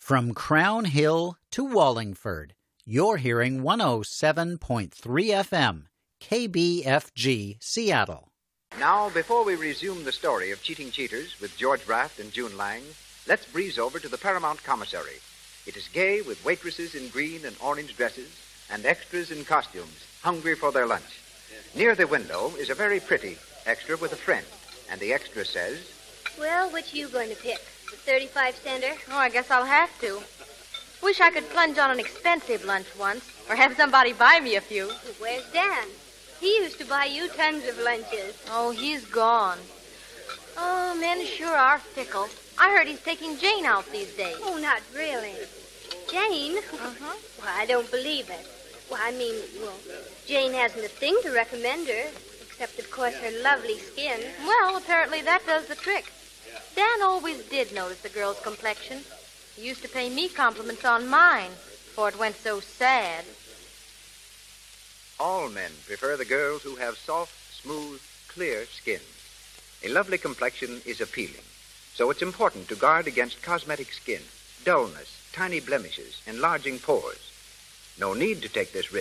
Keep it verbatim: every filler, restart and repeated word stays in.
From Crown Hill to Wallingford, you're hearing one oh seven point three F M, K B F G, Seattle. Now, before we resume the story of Cheating Cheaters with George Braft and June Lang, let's breeze over to the Paramount Commissary. It is gay with waitresses in green and orange dresses and extras in costumes, hungry for their lunch. Near the window is a very pretty extra with a friend, and the extra says, "Well, which you going to pick? The thirty-five center? Oh, I guess I'll have to. Wish I could plunge on an expensive lunch once, or have somebody buy me a few. Where's Dan? He used to buy you tons of lunches. Oh, he's gone. Oh, men sure are fickle. I heard he's taking Jane out these days. Oh, not really. Jane? Uh-huh. Well, I don't believe it. Well, I mean, well, Jane hasn't a thing to recommend her, except, of course, her lovely skin. Well, apparently that does the trick. Dan always did notice the girl's complexion. He used to pay me compliments on mine, before it went so sad. all men prefer the girls who have soft, smooth, clear skin. A lovely complexion is appealing, so it's important to guard against cosmetic skin, dullness, tiny blemishes, enlarging pores. No need to take this risk.